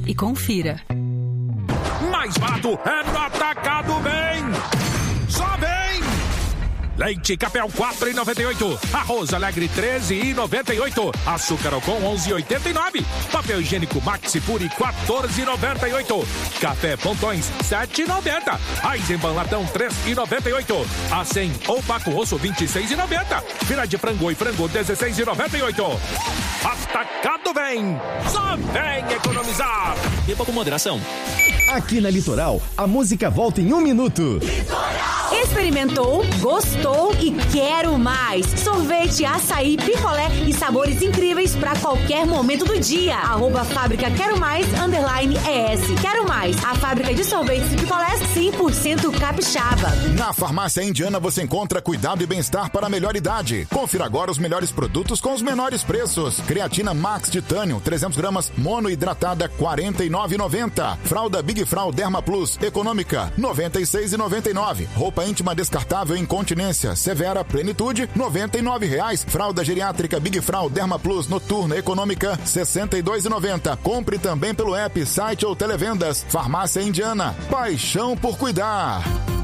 e confira. Mais barato é no Atacado Bem! Só vem! Leite Capel 4,98. Arroz Alegre 13,98. Açúcar Alcon 11,89. Papel higiênico Maxi Puri 14,98. Café Pontões 7,90. Eisenbahn Latão 3,98. A100 ou Paco Osso 26,90. Filé de frango e frango 16,98. Atacado Bem! Só vem economizar! Beba com moderação. Aqui na Litoral, a música volta em 1 minuto. Experimentou, gostou e quero mais. Sorvete, açaí, picolé e sabores incríveis para qualquer momento do dia. @fábrica quero mais _ES. Quero mais. A fábrica de sorvetes e picolés 100% capixaba. Na Farmácia Indiana você encontra cuidado e bem-estar para a melhor idade. Confira agora os melhores produtos com os menores preços. Creatina Max Titânio 300 gramas mono hidratada 49,90. Fralda Big Frau Derma Plus econômica 96,99. Roupa íntima descartável incontinência severa plenitude R$99. Fralda geriátrica Big Frau Derma Plus noturna econômica R$62,90. Compre também pelo app, site ou televendas. Farmácia Indiana. Paixão por cuidar.